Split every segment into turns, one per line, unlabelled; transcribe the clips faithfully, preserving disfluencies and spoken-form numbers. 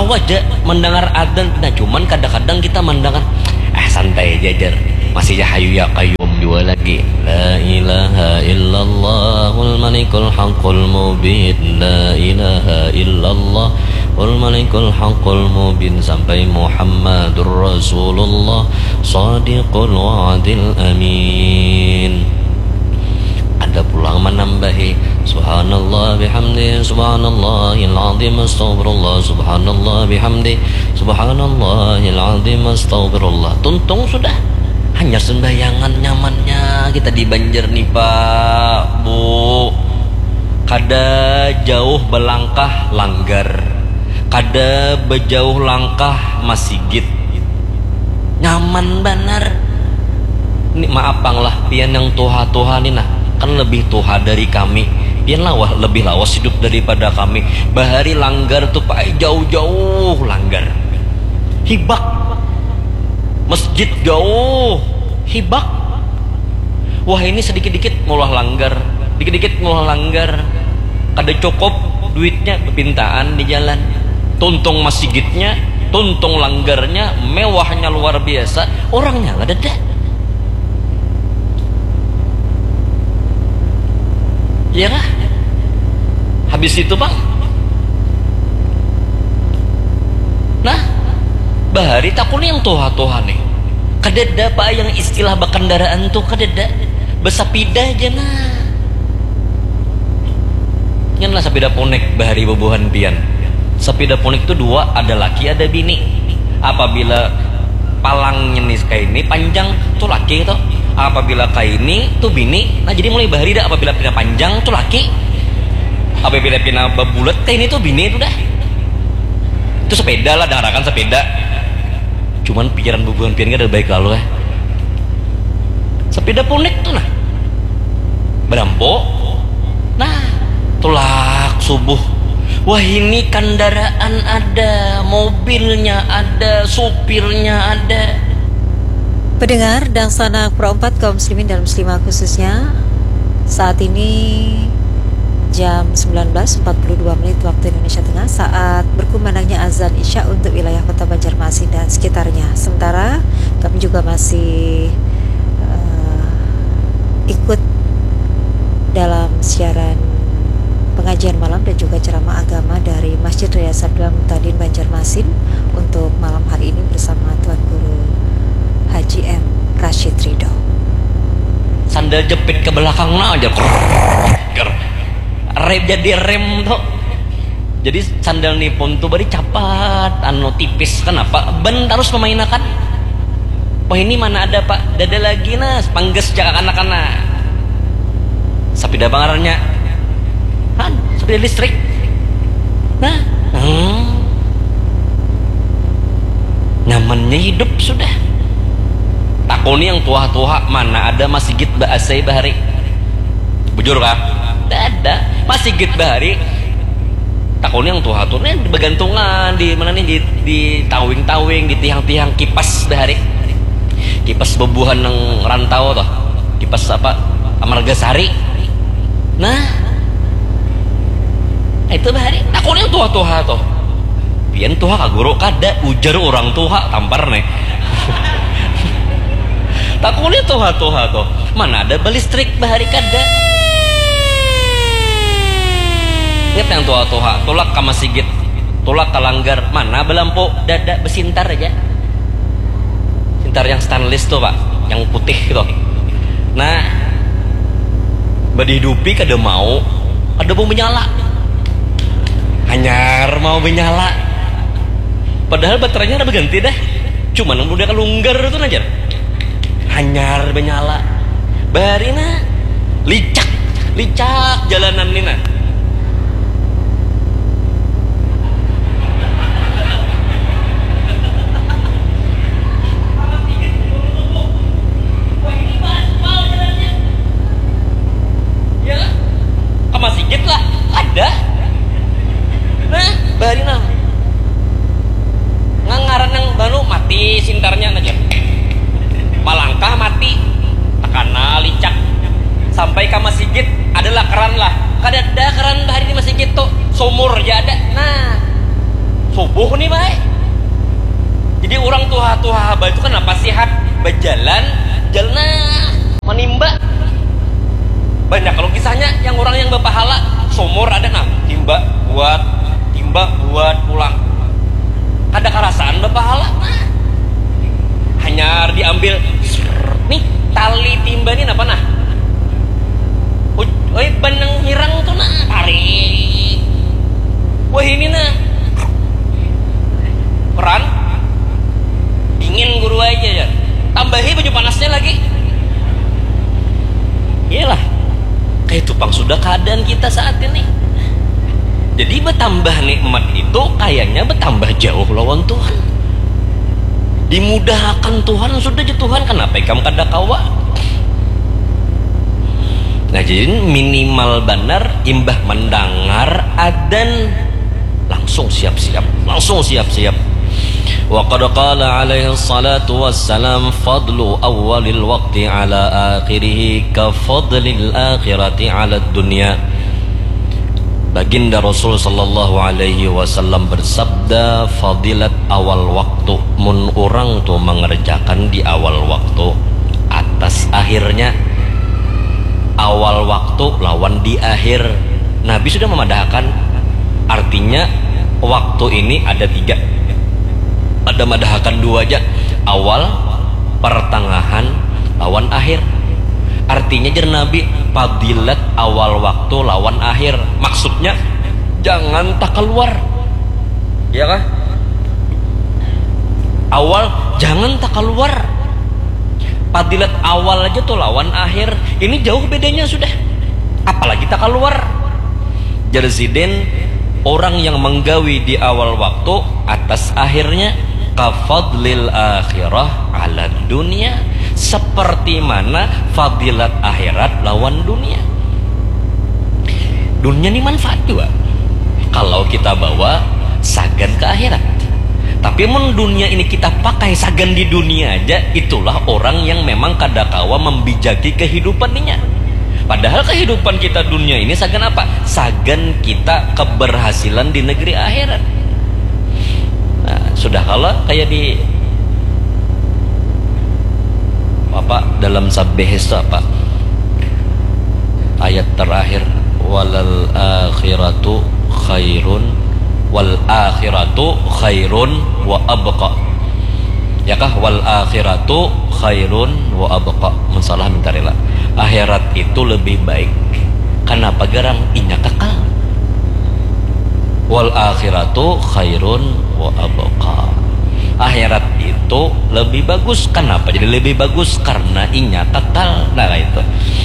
tahu aja mendengar adzan. Nah cuman kadang-kadang kita mendengar ah santai jajar, masih ya hayu ya qayyum dua lagi, la ilaha illallahul malikul haqqul mubin, la ilaha illallah wal malikul haqqul mubin, sampai Muhammadur Rasulullah shadiqul wa'dil amin. Ada pulang menambahi subhanallah bihamdi subhanallahil azim astaghfirullah subhanallah bihamdi subhanallahil azim astaghfirullah. Tuntung sudah, hanya sembayangan nyamannya kita di Banjar nih Pak Bu. Kada jauh belangkah langgar, kada bejauh langkah masjid, nyaman benar. Ini maafang lah pian yang tuha-tuha nih nah, kan lebih tuha dari kami, pian lawah lebih lawas hidup daripada kami. Bahari langgar tuh Pak, jauh-jauh langgar, hibak masjid jauh, hibak. Wah ini sedikit-dikit mulah langgar, dikit-dikit mulah langgar, kada cukup duitnya kepintaan di jalan. Tuntung masjidnya, tuntung langgarnya, mewahnya luar biasa, orangnya nggak ada. Ya kah? Habis itu Bang, nah bahari takuni yang toha-toha nih, kadeda Pak yang istilah berkendaraan tuh kadeda besapida aja nah. Nyan lah sepeda ponek bahari bobohan pian. Sepeda ponek itu dua, ada laki ada bini. Apabila palangnya nih kayak ini panjang tuh laki tuh, apabila kayak ini tuh bini. Nah jadi mulai bahari dah, apabila pina panjang tuh laki, apabila pina babulet kayak ini tuh bini itu dah. Itu sepeda lah, darakan sepeda. Cuman pikiran bobohan pian gak ada baik lalu ya. Sepeda ponek tuh nah, berampo. Nah tulak subuh, wah ini kendaraan ada, mobilnya ada, supirnya ada.
Pendengar dan sanak perempat kaum muslimin dan muslimah khususnya, saat ini jam sembilan belas empat puluh dua menit waktu Indonesia Tengah, saat berkumandangnya azan Isya untuk wilayah Kota Banjarmasin dan sekitarnya. Sementara kami juga masih uh, ikut dalam siaran pengajian malam dan juga ceramah agama dari Masjid Raya Sabda Muhtadin Banjarmasin untuk malam hari ini bersama Tuan Guru Haji M. Rashid Ridho.
Sandal jepit ke belakang nah aja, rem jadi rem tuh. Jadi sandal nipon tuh bari capat, anu tipis, kenapa? Ben harus memainakan. Wah ini mana ada Pak, dada lagi nah, pangges jaga anak-anak. Sepeda bangarannya, kan sepeda listrik. Nah, hmm. nyamannya hidup sudah. Takuni yang tua-tua mana ada masjid bahasai bahari. Bujur kah? Tidak ada masjid bahari. Takuni yang tua-tua ini bergantungan di mana nih, di, di tawing-tawing, di tiang-tiang kipas bahari. Kipas bebuhan yang rantau toh. Kipas apa? Amargasari. Nah, itu bahari. Takuni yang tua-tua toh. Pian tua kaguru kada ujar orang tua tampar nih. Takuni tua-tua toh. Mana ada balistrik bahari kada. Lihat yang tua-tua, tulak ke masjid, tulak ke langgar, mana belampu dada besintar aja. Sintar yang stainless tuh Pak, yang putih gitu. Nah, badihidupi kada mau, kada mau menyala. Hanyar mau menyala. Padahal baterainya udah berganti dah. Cuman udah kelunggar tuh aja. Hanyar menyala. Barina licak, licak jalanan nina. Masjid lah ada. Nah barina ngangaran yang baru mati sintarnya aja, malangkah mati tekana licak sampai ke masjid adalah keran lah, kada ada keran bahari di masjid tuh sumur aja ada. Nah subuh nih baik. Jadi orang tuha-tuha haba itu kan apa sihat berjalan jalan menimba. Banyak kalau kisahnya yang orang yang berpahala sumur ada nah timba buat timba buat pulang. Ada kerasaan berpahala nah. Hanya diambil nih tali timba ini apa nah? Oi benang hirang tuh nah tarik. Wah ini nah peran dingin guru aja ya. Tambahi baju panasnya lagi. Iyalah kayak tupang sudah keadaan kita saat ini. Jadi bertambah nikmat itu kayaknya bertambah jauh lawan Tuhan. Dimudahkan Tuhan sudah je Tuhan kenapa kamu kada kawa. Nah jadi minimal benar imbah mendengar adzan langsung siap-siap, langsung siap-siap. Wa qad qala alaihi salatu wassalam fadlu awwalil waqti ala akhirih ka fadlil akhirati ala dunya. Baginda Rasul sallallahu alaihi wasallam bersabda, fadilat awal waktu mun orang tuh mengerjakan di awal waktu atas akhirnya. Awal waktu lawan di akhir. Nabi sudah memadahkan, artinya waktu ini ada tiga. Ada madahkan dua aja, awal, pertengahan, lawan akhir. Artinya jar Nabi fadilat awal waktu lawan akhir. Maksudnya jangan tak keluar, ya kah? Awal jangan tak keluar. Fadilat awal aja tuh lawan akhir. Ini jauh bedanya sudah. Apalagi tak keluar. Jarzidin orang yang menggawi di awal waktu atas akhirnya kafadlil akhirah ala dunia, seperti mana fadilat akhirat lawan dunia. Dunia ini manfaat juga kalau kita bawa sagan ke akhirat. Tapi mun dunia ini kita pakai sagan di dunia aja, itulah orang yang memang kadakawa membijaki kehidupannya. Padahal kehidupan kita dunia ini sagan apa? Sagan kita keberhasilan di negeri akhirat. Nah, sudah kalah kayak di apa dalam sabbih itu apa? Ayat terakhir walal akhiratu khairun wal akhiratu khairun wa abqa. Ya kah wal akhiratu khairun wa abqa. Masalah minta rela. Akhirat itu lebih baik. Kenapa garang inya kekal? Wal akhiratu khairun wa abqa. Akhirat itu lebih bagus. Kenapa jadi lebih bagus? Karena inya kekal. Nah itu.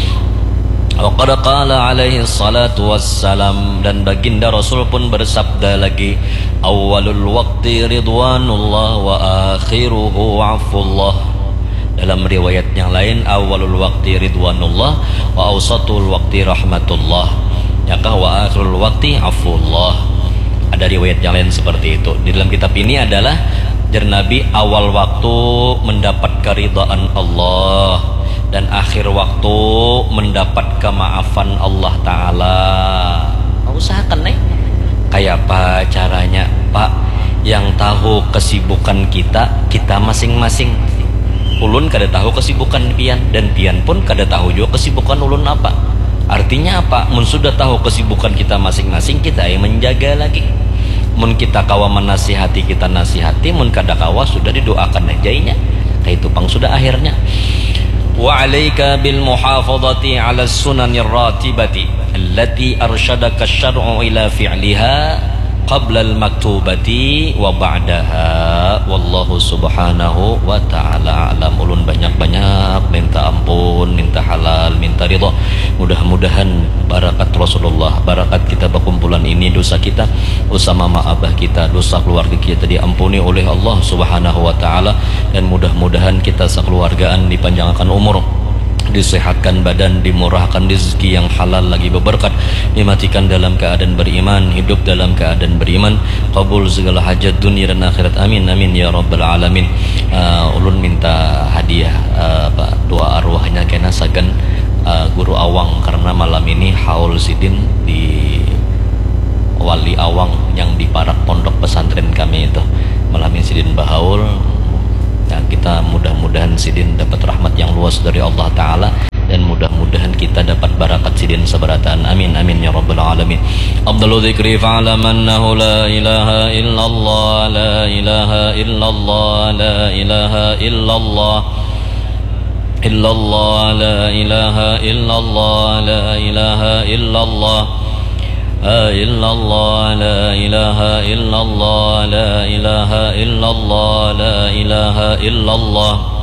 Wa qad qala alaihi salatu wassalam, dan baginda Rasul pun bersabda lagi, awalul waqti ridwanullah wa akhiruhu afullah. Dalam riwayat yang lain awalul waqti ridwanullah wa awsatul waqti rahmatullah, yakah wa akhirul waqti afullah. Ada riwayat yang lain seperti itu. Di dalam kitab ini adalah jar Nabi awal waktu mendapat keridhaan Allah dan akhir waktu mendapat kemaafan Allah Ta'ala. Usahakan nih kayak apa caranya Pak, yang tahu kesibukan kita kita masing-masing. Ulun kada tahu kesibukan pian, dan pian pun kada tahu juga kesibukan ulun apa. Artinya apa? Mun sudah tahu kesibukan kita masing-masing, kita yang menjaga lagi. Mun kita kawa menasihati, kita nasihati. Mun kada kawa sudah didoakan ajainya. Kayak itu pang sudah akhirnya. Wa alaika bil muhafadhati ala sunanir ratibati allati arsyadaka syar'u ila fi'liha qabla al maktubati wa ba'daha. Wallahu subhanahu wa ta'ala alam. Ulun banyak-banyak minta ampun, minta halal, minta ridha. Mudah-mudahan barakat Rasulullah, barakat kita berkumpulan ini, dosa kita, dosa mama abah kita, dosa keluarga kita diampuni oleh Allah subhanahu wa ta'ala. Dan mudah-mudahan kita sekeluargaan dipanjangkan umur, disehatkan badan, dimurahkan rezeki yang halal lagi berberkat, dimatikan dalam keadaan beriman, hidup dalam keadaan beriman, kabul segala hajat dunia dan akhirat, amin amin ya rabbal alamin. uh, ulun minta hadiah uh, apa, doa arwahnya kena sagan uh, Guru Awang, karena malam ini haul sidin di Wali Awang yang di Parak Pondok Pesantren kami. keberatan. Amin amin ya rabbal alamin. Afdalu dzikri fa'lam annahu la ilaha illallah, la ilaha illallah, la ilaha illallah, illallah, la ilaha illallah, la ilaha illallah, illallah, la ilaha illallah, la ilaha illallah, la ilaha illallah.